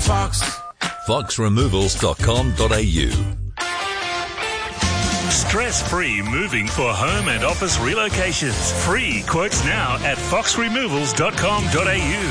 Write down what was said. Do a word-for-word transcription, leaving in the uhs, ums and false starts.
Fox. fox removals dot com dot a u. Stress-free moving for home and office relocations. Free quotes now at fox removals dot com dot a u.